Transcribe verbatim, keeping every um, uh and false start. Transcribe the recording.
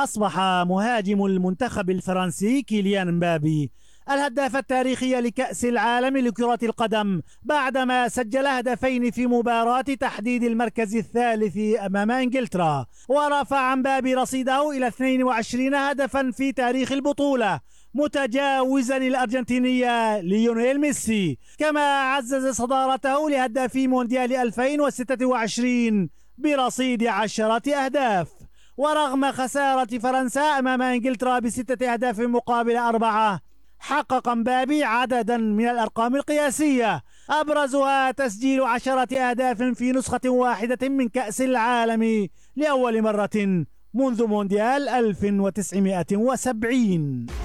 أصبح مهاجم المنتخب الفرنسي كيليان مبابي الهداف التاريخي لكأس العالم لكرة القدم بعدما سجل هدفين في مباراة تحديد المركز الثالث أمام إنجلترا، ورفع مبابي رصيده إلى اثنين وعشرين هدفا في تاريخ البطولة متجاوزا الأرجنتيني ليونيل ميسي، كما عزز صدارته لهدافي مونديال ألفين وستة وعشرين برصيد عشرة أهداف. ورغم خسارة فرنسا أمام إنجلترا بستة أهداف مقابل أربعة، حقق مبابي عددا من الأرقام القياسية، أبرزها تسجيل عشرة أهداف في نسخة واحدة من كأس العالم لأول مرة منذ مونديال ألف وتسعمائة وسبعين.